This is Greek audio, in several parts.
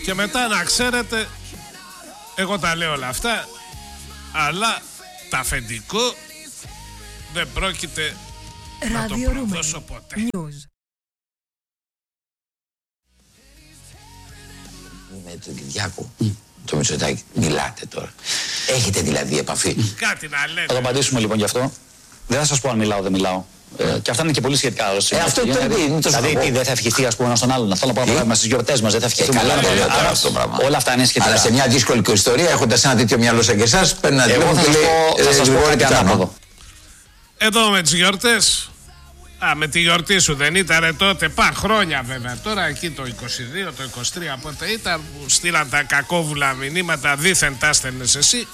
Και μετά να ξέρετε, εγώ τα λέω όλα αυτά, αλλά τα αφεντικό δεν πρόκειται να το προδώσω ποτέ. Με τον Κυριάκο, το Μητσοτάκη, μιλάτε τώρα? Έχετε δηλαδή επαφή? Κάτι να λέτε. Θα το απαντήσουμε λοιπόν γι' αυτό. Δεν θα σας πω αν μιλάω δεν μιλάω. Και αυτά είναι και πολύ σχετικά. Αυτό είναι το δηλαδή, τι, δεν θα ευχηθεί ας πούμε ένας τον άλλον. Αυτό να πάμε στις γιορτές μας, δεν θα ευχηθούμε. Όλα αυτά είναι σχετικά. Αλλά σε μια δύσκολη ιστορία, έχοντας ένα τέτοιο μυαλό σαν και εσάς, παίρνει ένα τηλέφωνο και λέει: θα σας πω κάτι ανάποδο. Εδώ με τις γιορτές. Με τη γιορτή σου δεν ήταν τότε? Χρόνια βέβαια. Τώρα εκεί το 22, το 23 πότε ήταν που στείλαν τα κακόβουλα μηνύματα, δήθεν τα στέλνες εσύ.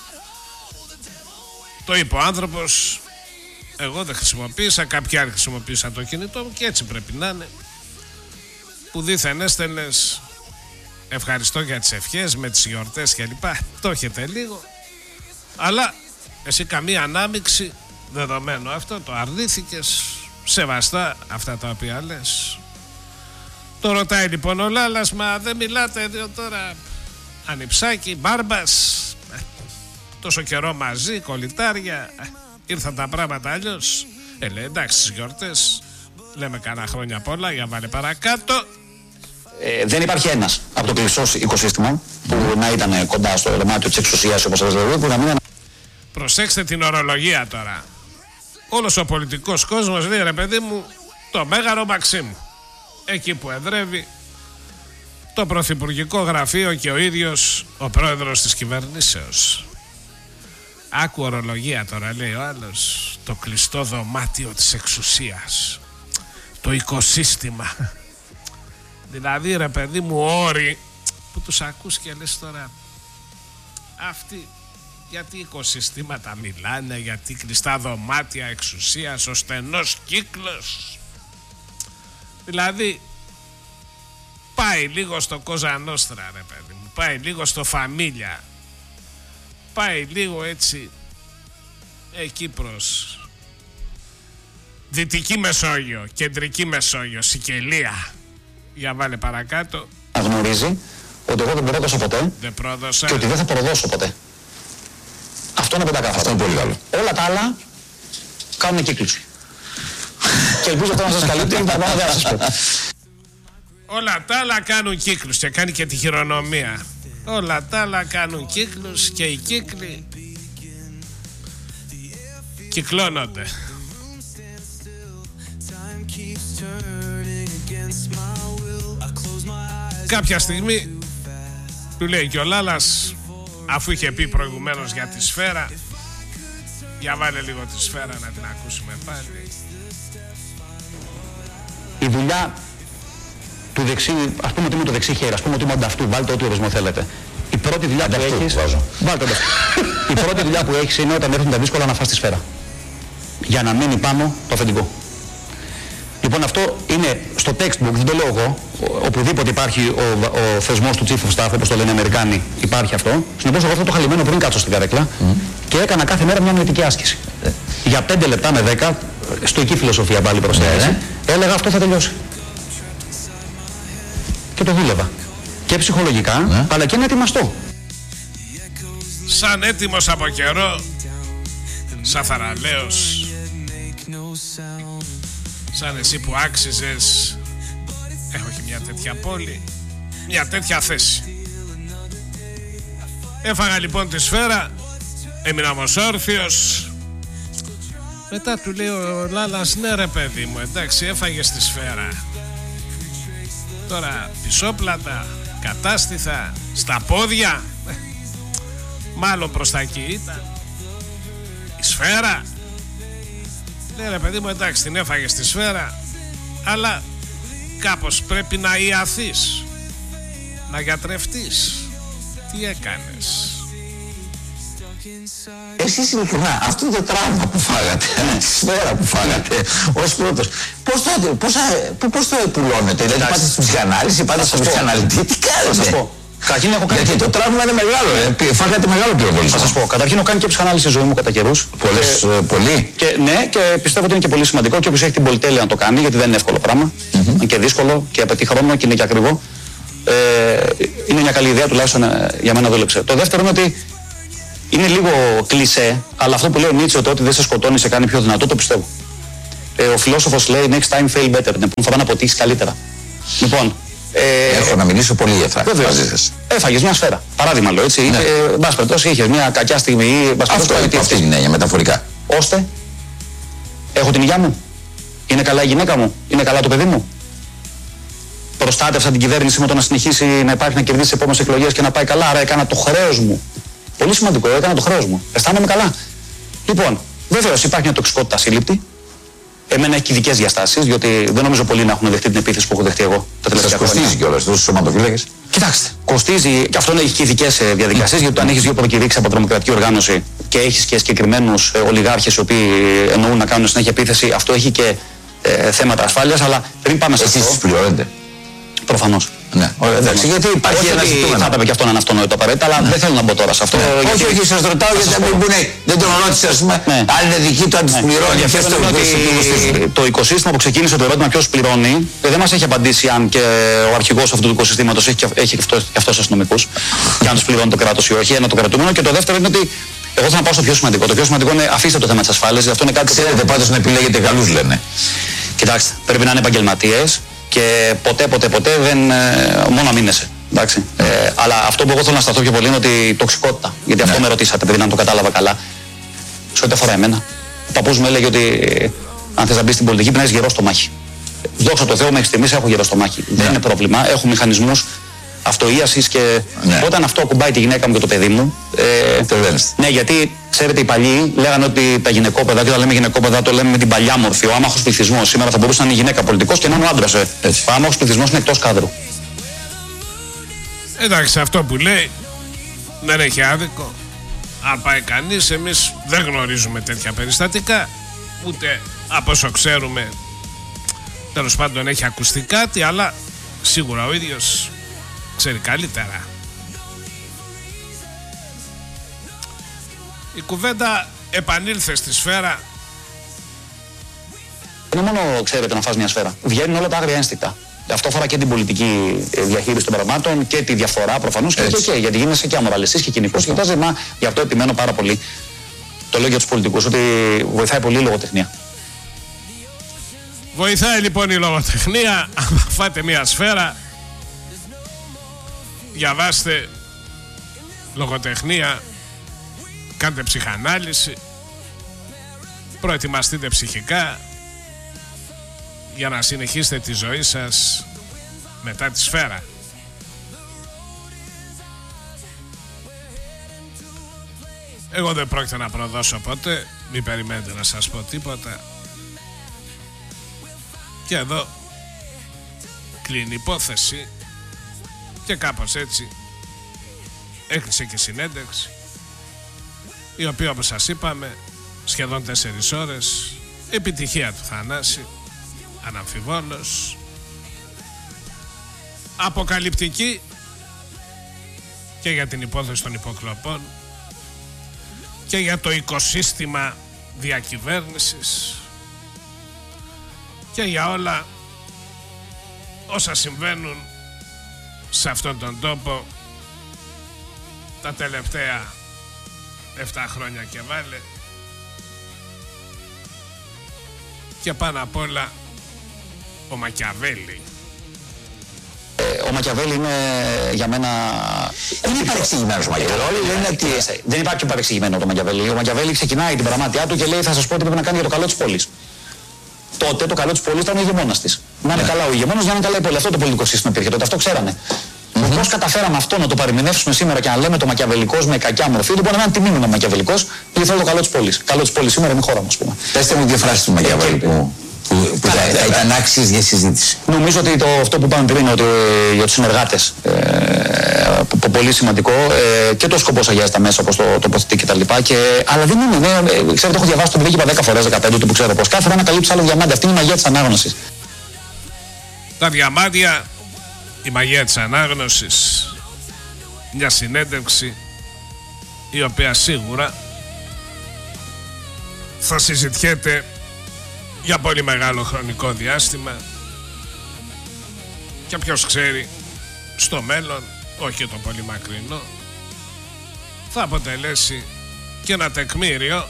Το είπε ο άνθρωπος. Εγώ δεν χρησιμοποίησα, κάποιοι άλλοι χρησιμοποίησαν το κινητό μου και έτσι πρέπει να είναι. Που δήθεν έστελνες ευχαριστώ για τις ευχές με τις γιορτές και λοιπά. Το έχετε λίγο. Αλλά εσύ καμία ανάμειξη, δεδομένο αυτό, το αρνήθηκες. Σεβαστά αυτά τα οποία λες. Το ρωτάει λοιπόν ο Λάλας, μα δεν μιλάτε δύο τώρα? Ανιψάκι, μπάρμπας, τόσο καιρό μαζί, κολλητάρια, ήρθαν τα πράγματα αλλιώς. Λέει εντάξει στις γιορτές, λέμε κανένα χρόνια πολλά, για βάλε παρακάτω. Δεν υπάρχει ένας από το κλειστό οικοσύστημα που να ήταν κοντά στο δωμάτιο της εξουσίας όπως σας λέω, που να μην... Προσέξτε την ορολογία τώρα. Όλος ο πολιτικός κόσμος λέει ρε παιδί μου το Μέγαρο Μαξίμου, εκεί που εδρεύει το πρωθυπουργικό γραφείο και ο ίδιος ο πρόεδρος της κυβερνήσεως. Άκου ορολογία τώρα, λέει ο άλλος. Το κλειστό δωμάτιο της εξουσίας, το οικοσύστημα. Δηλαδή ρε παιδί μου όροι που τους ακούς και λες τώρα αυτοί γιατί οικοσυστήματα μιλάνε, γιατί κλειστά δωμάτια εξουσίας, ο στενός κύκλος. Δηλαδή πάει λίγο στο Κοζανόστρα ρε παιδί μου, πάει λίγο στο Φαμίλια, πάει λίγο έτσι εκεί προς Δυτική Μεσόγειο, Κεντρική Μεσόγειο, Σικελία. Για βάλε παρακάτω. Να γνωρίζει ότι εγώ δεν πρόδωσα ποτέ και ότι δεν θα προδώσω ποτέ. Αυτό είναι πεντακάθαρο. Αυτό είναι πολύ καλό. Όλα τα άλλα κάνουν κύκλους. Και ελπίζω αυτό να σας καλύπτει, είναι τα πράγματα δεν θα σας πω. Όλα τα άλλα κάνουν κύκλους και κάνει και τη χειρονομία. Όλα τα άλλα κάνουν κύκλους και οι κύκλοι κυκλώνονται. Κάποια στιγμή του λέει και ο Λάλας, αφού είχε πει προηγουμένως για τη σφαίρα, για βάλε λίγο τη σφαίρα να την ακούσουμε πάλι. Η δουλειά του δεξί, ας πούμε ότι είμαι το δεξί χέρι, ας πούμε ότι είμαι ανταυτού, βάλτε ό,τι ορισμό θέλετε. Η πρώτη δουλειά που έχεις, βάλτε η πρώτη δουλειά που έχεις είναι όταν έρχονται τα δύσκολα να φας τη σφαίρα. Για να μείνει πάνω το αφεντικό. Λοιπόν, αυτό είναι στο textbook, δεν το λέω εγώ. Οπουδήποτε υπάρχει ο θεσμός του Chief of Staff, όπως το λένε οι Αμερικάνοι, υπάρχει αυτό. Συνεπώς, εγώ αυτό το είχα λυμμένο πριν κάτσω στην καρέκλα και έκανα κάθε μέρα μια νοητική άσκηση. Για 5 λεπτά με 10, στοική φιλοσοφία πάλι προσθέτει, έλεγα αυτό θα τελειώσει. Και το δούλευα. Και ψυχολογικά, αλλά και να ετοιμαστώ. Σαν έτοιμος από καιρό, σαν θαραλέος, σαν εσύ που άξιζες, έχω και μια τέτοια πόλη, μια τέτοια θέση. Έφαγα λοιπόν τη σφαίρα, έμεινα όμως όρθιος. Μετά του λέει ο Λάλας, ναι ρε παιδί μου, εντάξει έφαγες τη σφαίρα. Τώρα πισόπλατα, κατάστηθα, στα πόδια, μάλλον προς τα εκεί ήταν η σφαίρα. Ναι ρε παιδί μου, εντάξει την έφαγες τη σφαίρα, αλλά κάπως πρέπει να ιαθείς, να γιατρευτείς. Τι έκανες? Εσείς ειλικρινά, αυτό το τραύμα που φάγατε, τη σφαίρα που φάγατε ως πρώτος, πώς το επουλώνετε? Δηλαδή πάτε στην ψυχανάλυση, πάτε στον ψυχαναλυτή, τι κάνετε? Καταρχήν έχω κάνει. Γιατί το τραύμα είναι μεγάλο, φάγατε μεγάλο πυροβολισμό. Θα σας πω. Καταρχήν έχω κάνει και ψυχανάλυση στη ζωή μου κατά καιρούς. Πολύ. Και, ναι, και πιστεύω ότι είναι και πολύ σημαντικό και όποιος έχει την πολυτέλεια να το κάνει, γιατί δεν είναι εύκολο πράγμα. Είναι και δύσκολο και απαιτεί χρόνο και είναι και ακριβό. είναι μια καλή ιδέα, τουλάχιστον για μένα δούλεψε. Το δεύτερο είναι ότι είναι λίγο κλισέ, αλλά αυτό που λέει ο Νίτσε, ότι ό,τι δεν σε σκοτώνει σε κάνει πιο δυνατό, το πιστεύω. Ο φιλόσοφος λέει next time fail better, την επόμενη φορά να αποτύχεις καλύτερα. Λοιπόν. Έχω να μιλήσω πολύ για αυτά. Έφαγες μια σφαίρα. Παράδειγμα λέω έτσι. Ναι. Μπας περιπτώσει, είχες μια κακιά στιγμή. Αυτή είναι έννοια μεταφορικά. Ώστε έχω την υγεία μου. Είναι καλά η γυναίκα μου. Είναι καλά το παιδί μου. Προστάτευσα την κυβέρνηση με το να συνεχίσει να υπάρχει, να κερδίσει τις επόμενες εκλογές και να πάει καλά. Άρα έκανα το χρέος μου. Πολύ σημαντικό, έκανα το χρέος μου. Αισθάνομαι καλά. Λοιπόν, βέβαιως υπάρχει μια τοξικότητα ασύλληπτη. Εμένα έχει και ειδικές διαστάσεις, διότι δεν νομίζω πολλοί να έχουν δεχτεί την επίθεση που έχω δεχτεί εγώ τα τελευταία χρόνια. Κοστίζει κιόλας στους σωματοφύλακες. Κοιτάξτε, κοστίζει και αυτό έχει και ειδικές διαδικασίες, γιατί αν έχεις δύο προκηρύξεις από τρομοκρατική οργάνωση και έχεις και συγκεκριμένους ολιγάρχες οι οποίοι εννοούν να κάνουν συνέχεια επίθεση, αυτό έχει και θέματα ασφάλειας. Αλλά πριν πάμε σε αυτό. Εσείς πληρώνετε. Προφανώς. Ναι, εντάξει, γιατί υπάρχει ένα ζητούμενο. Θα έπρεπε και αυτό να είναι αυτονόητο απαραίτητα, αλλά δεν θέλω να μπω τώρα σε αυτό. Όχι, σας ρωτάω γιατί δεν τον ρώτησα, ας πούμε, αν είναι δική του, αν τις πληρώνει. Το οικοσύστημα που ξεκίνησε το ερώτημα ποιος πληρώνει, δεν μας έχει απαντήσει αν και ο αρχηγός αυτού του οικοσυστήματος έχει και αυτός αστυνομικούς, και αν τους πληρώνει το κράτος ή όχι, ένα το κρατούμενο. Και το δεύτερο είναι ότι εγώ θα πάω στο πιο σημαντικό. Το πιο σημαντικό είναι αφήστε το θέμα της ασφάλειας. Αυτό είναι κάτι. Ξέρετε πάντως να επιλέγετε καλούς, λένε. Κοιτάξτε, πρέπει να είναι επαγγελματίες. Και ποτέ δεν. Μόνο να μείνεσαι. Εντάξει. Αλλά αυτό που εγώ θέλω να σταθώ πιο πολύ είναι ότι η τοξικότητα. Γιατί αυτό με ρωτήσατε, επειδή να το κατάλαβα καλά. Σε ό,τι αφορά εμένα. Ο παππούς μου έλεγε ότι αν θες να μπεις στην πολιτική πρέπει να είσαι γερός στο μάχη. Δόξα τω Θεώ, μέχρι στιγμής έχω γερό στο μάχη. Δεν είναι πρόβλημα. Έχω μηχανισμούς αυτοΐασης και όταν αυτό ακουμπάει τη γυναίκα μου και το παιδί μου. Ναι, γιατί ξέρετε, οι παλιοί λέγανε ότι τα γυναικόπαιδα, και όταν λέμε γυναικόπαιδα το λέμε με την παλιά μορφή. Ο άμαχος πληθυσμός σήμερα θα μπορούσε να είναι η γυναίκα πολιτικός και να είναι ο άντρας. Ο άμαχος πληθυσμός είναι εκτός κάδρου. Εντάξει, αυτό που λέει δεν έχει άδικο. Αν πάει κανείς, εμείς δεν γνωρίζουμε τέτοια περιστατικά. Ούτε από όσο ξέρουμε, τέλος πάντων έχει ακουστεί κάτι, αλλά σίγουρα ο ίδιος ξέρει καλύτερα. Η κουβέντα επανήλθε στη σφαίρα. Είναι μόνο, ξέρετε, να φας μια σφαίρα. Βγαίνουν όλα τα άγρια ένστικτα. Αυτό αφορά και την πολιτική διαχείριση των πραγμάτων και τη διαφορά προφανώς και γιατί γίνεσαι και αμοραλιστής και κοινικός. Κοιτάζει, μα γι' αυτό επιμένω πάρα πολύ. Το λέω για τους πολιτικούς, ότι βοηθάει πολύ η λογοτεχνία. Βοηθάει λοιπόν η λογοτεχνία. Αν φάτε μια σφαίρα, διαβάστε λογοτεχνία, κάντε ψυχανάλυση, προετοιμαστείτε ψυχικά για να συνεχίσετε τη ζωή σας μετά τη σφαίρα. Εγώ δεν πρόκειται να προδώσω ποτέ, μην περιμένετε να σας πω τίποτα. Και εδώ κλείνει η υπόθεση και κάπως έτσι έκλεισε και συνέντευξη, η οποία, όπως σας είπαμε, σχεδόν 4 ώρες, επιτυχία του Θανάση, αναμφιβόλως, αποκαλυπτική και για την υπόθεση των υποκλοπών και για το οικοσύστημα διακυβέρνησης και για όλα όσα συμβαίνουν σε αυτόν τον τόπο τα τελευταία 7 χρόνια και βάλε, και πάνω απ' όλα ο Μακιαβέλη. Ο Μακιαβέλη είναι για μένα. Δεν είναι παρεξηγημένος ο Μακιαβέλη. Δεν υπάρχει πιο παρεξηγημένο το Μακιαβέλη. Ο Μακιαβέλη ξεκινάει την πραγματιά του και λέει: θα σας πω τι πρέπει να κάνει για το καλό της πόλης. Τότε το καλό της πόλης ήταν ο ηγεμόνας της. Να είναι καλά ο ηγεμόνας, για να είναι καλά η πόλη. Αυτό το πολιτικό σύστημα υπήρχε τότε, αυτό ξέρανε. Πώς καταφέραμε αυτό να το παρεμηνεύσουμε σήμερα και να λέμε το Μακιαβελικός με κακιά μορφή, λοιπόν, να τιμή μου Μακιαβελικός, γιατί θέλω το καλό της πόλης. Καλό της πόλης σήμερα είναι η χώρα μας, πούμε. Πέστε μου 2 φράσεις του Μακιαβέλη που θα ήταν άξιες για συζήτηση. Νομίζω ότι αυτό που είπαμε πριν, ότι για τους συνεργάτες, πολύ σημαντικό, και το σκοπός αγιάζει τα μέσα, όπως το τοποθετεί κτλ. Αλλά δεν είναι, ξέρετε, έχω διαβάσει το παιδί είπα 10 φορές, 15 του που ξέρω πώς. Κάθε φορά να καλύψει άλλο διαμάντι. Αυτή είναι η μαγεία της ανάγνωσης. Τα διαμάντια, η μαγεία της ανάγνωσης, μια συνέντευξη η οποία σίγουρα θα συζητιέται για πολύ μεγάλο χρονικό διάστημα και ποιος ξέρει στο μέλλον, όχι το πολύ μακρινό, θα αποτελέσει και ένα τεκμήριο,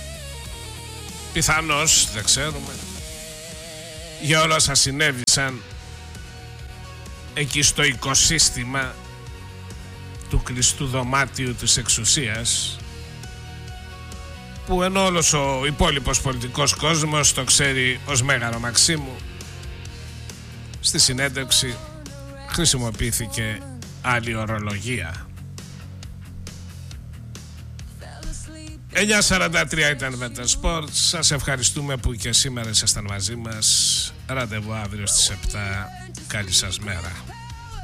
πιθανώς, δεν ξέρουμε, για όλα όσα συνέβησαν εκεί στο οικοσύστημα του κλειστού δωμάτιου της εξουσίας, που ενώ όλος ο υπόλοιπος πολιτικός κόσμος το ξέρει ως Μέγαρο Μαξίμου, στη συνέντευξη χρησιμοποιήθηκε άλλη ορολογία. 9:43 ήταν Veta Sports. Σας ευχαριστούμε που και σήμερα ήσασταν μαζί μας. Ραντεβού αύριο στις 7. Καλή σας μέρα.